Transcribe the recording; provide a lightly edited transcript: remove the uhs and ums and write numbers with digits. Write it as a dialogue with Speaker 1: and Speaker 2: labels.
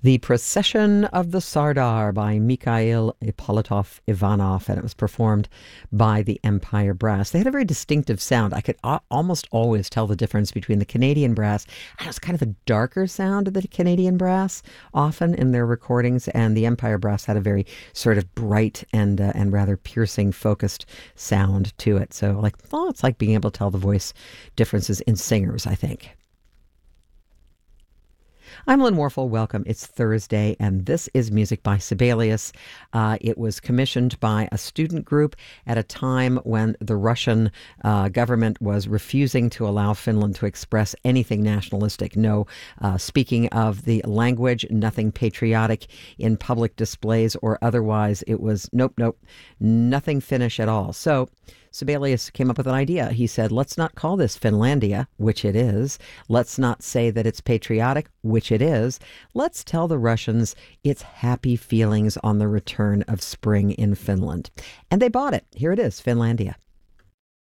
Speaker 1: The Procession of the Sardar by Mikhail Ippolitov Ivanov, and it was performed by the Empire Brass. They had a very distinctive sound. I could almost always tell the difference between the Canadian brass, and it was kind of a darker sound of the Canadian brass, often in their recordings, and the Empire Brass had a very sort of bright and rather piercing, focused sound to it. So, it's like being able to tell the voice differences in singers, I think. I'm Lynn Warfel. Welcome. It's Thursday, and this is music by Sibelius. It was commissioned by a student group at a time when the Russian government was refusing to allow Finland to express anything nationalistic. No speaking of the language, nothing patriotic in public displays or otherwise. It was nope, nothing Finnish at all. So Sibelius came up with an idea. He said, let's not call this Finlandia, which it is. Let's not say that it's patriotic, which it is. Let's tell the Russians it's happy feelings on the return of spring in Finland. And they bought it. Here it is, Finlandia.